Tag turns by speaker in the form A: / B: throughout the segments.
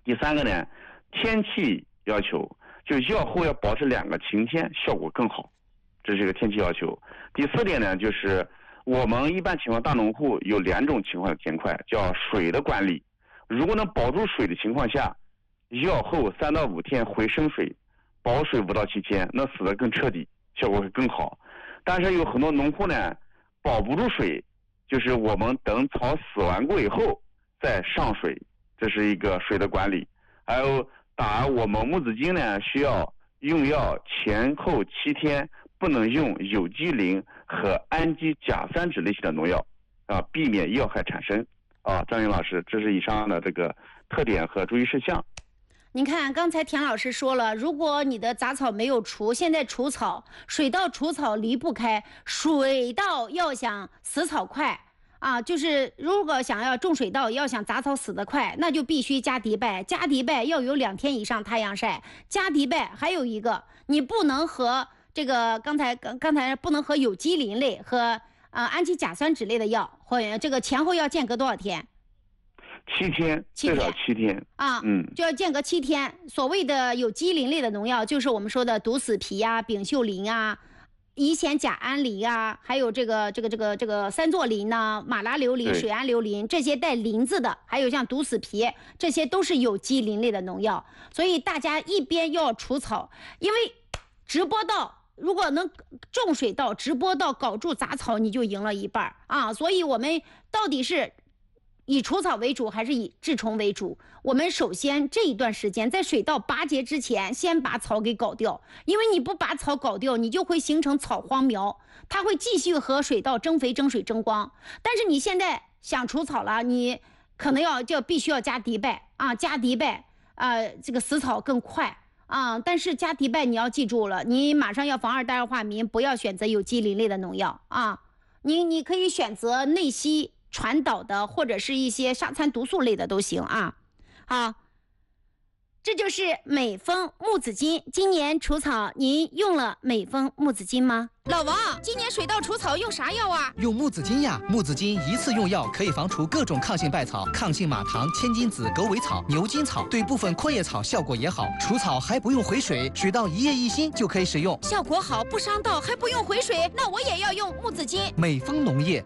A: 第三个呢，天气要求，就药后要保持2个晴天，效果更好，这是一个天气要求。第4点呢，就是我们一般情况大农户有2种情况的填块，叫水的管理。如果能保住水的情况下，药后3到5天回生水，保水5到7天，那死得更彻底，效果会更好。但是有很多农户呢，保不住水，就是我们等草死完过以后再上水，这是一个水的管理。还有打我们木子精呢，需要用药前后7天，不能用有机磷和氨基甲酸酯类型的农药啊，避免药害产生啊。张云老师，这是以上的这个特点和注意事项。
B: 您看，刚才田老师说了，如果你的杂草没有除，现在除草，水稻除草离不开，水稻要想死草快啊，就是如果想要种水稻，要想杂草死得快，那就必须加迪拜，加迪拜要有2天以上太阳晒，加迪拜还有一个，你不能和这个刚才不能和有机磷类和氨基甲酸酯类的药，或者这个前后要间隔多少天
A: ？7天，最少7天
B: 啊，就要间隔7天。所谓的有机磷类的农药，就是我们说的毒死皮啊、丙溴磷啊、乙酰甲胺磷啊，还有这个三唑磷呐、马拉硫磷、水氨硫磷，这些带磷字的，还有像毒死皮，这些都是有机磷类的农药。所以大家一边要除草，因为直播稻如果能种水稻，直播稻搞住杂草，你就赢了一半啊。所以我们到底是以除草为主还是以治虫为主？我们首先这一段时间在水稻拔节之前，先把草给搞掉，因为你不把草搞掉，你就会形成草荒苗，它会继续和水稻争肥、争水、争光。但是你现在想除草了，你可能必须要加迪拜啊，加迪拜这个死草更快啊。但是加迪拜你要记住了，你马上要防2代2化民，不要选择有机磷类的农药啊，你可以选择内稀传导的，或者是一些沙参毒素类的都行啊。好，这就是美丰木子金。今年除草您用了美丰木子金吗？老王，今年水稻除草用啥药啊？
C: 用木子金呀！木子金一次用药可以防除各种抗性败草、抗性马糖、千金子、狗尾草、牛筋草，对部分阔叶草效果也好。除草还不用回水，水稻一叶一心就可以使用，
B: 效果好，不伤稻，还不用回水，那我也要用木子金。
C: 美丰农业。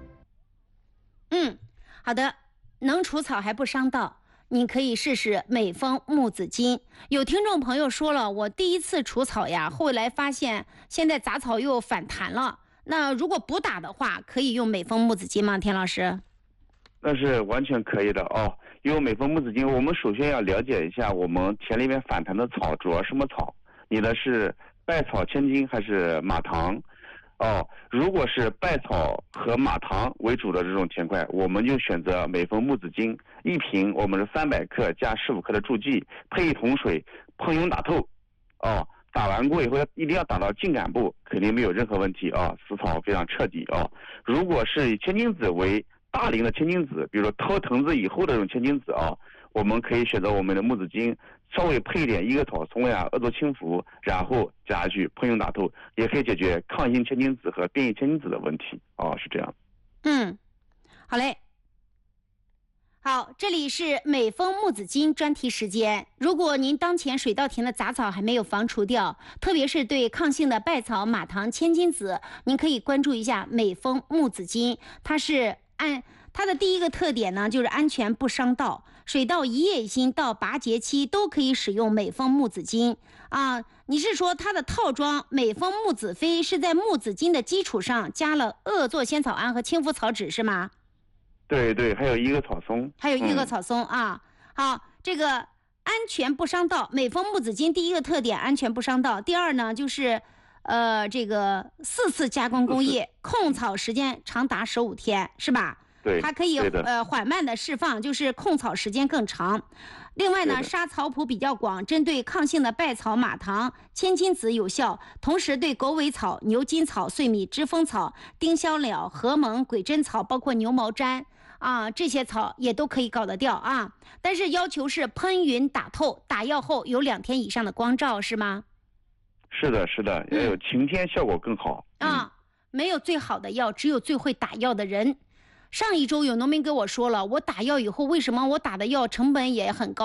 B: 好的，能除草还不伤稻，你可以试试美丰木子金。有听众朋友说了，我第一次除草呀，后来发现现在杂草又反弹了，那如果不打的话，可以用美丰木子金吗？田老师？
A: 那是完全可以的哦。用美丰木子金，我们首先要了解一下我们田里面反弹的草主要什么草，你的是稗草、千金还是马糖？如果是稗草和马糖为主的这种田块，我们就选择美丰木子金，1瓶我们是300克加15克的助剂，配1桶水，喷涌打透。打完过以后一定要打到茎秆部，肯定没有任何问题啊，死草非常彻底啊。如果是以千金子为大龄的千金子，比如说脱藤子以后的这种千金子啊，我们可以选择我们的木子金，稍微配一点一个草丛呀、恶作轻浮，然后加下去喷涌打透，也可以解决抗性千金子和变异千金子的问题是这样。
B: 好嘞。好，这里是美丰木子金专题时间。如果您当前水稻田的杂草还没有防除掉，特别是对抗性的稗草、马糖、千金子，您可以关注一下美丰木子金。它的第一个特点呢，就是安全不伤稻，水稻一叶一心到拔节期都可以使用美丰木子金啊。你是说它的套装美丰木子飞是在木子金的基础上加了恶唑仙草胺和青浮草酯是吗？
A: 对，还有一个草松，
B: 啊。好，这个安全不伤稻，美丰木子金第一个特点安全不伤稻，第二呢就是这个4次加工工艺，控草时间长达15天，是吧？
A: 对，
B: 它可以缓慢的释放，就是控草时间更长。另外呢，杀草谱比较广，针对抗性的稗草、马糖、千金子有效，同时对狗尾草、牛筋草、碎米、知风草、丁香蓼、禾蒙、鬼针草，包括牛毛毡啊，这些草也都可以搞得掉啊。但是要求是喷匀打透，打药后有2天以上的光照，是吗？
A: 是的，要有晴天效果更好
B: 没有最好的药，只有最会打药的人。上一周有农民跟我说了，我打药以后为什么我打的药成本也很高，